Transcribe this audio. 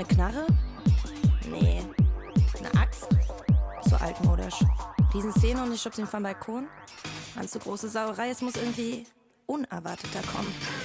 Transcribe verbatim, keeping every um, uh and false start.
Eine Knarre? Nee. Eine Axt? So altmodisch. Riesenszene und ich schub's ihn vom Balkon? Ganz so große Sauerei, es muss irgendwie unerwarteter kommen.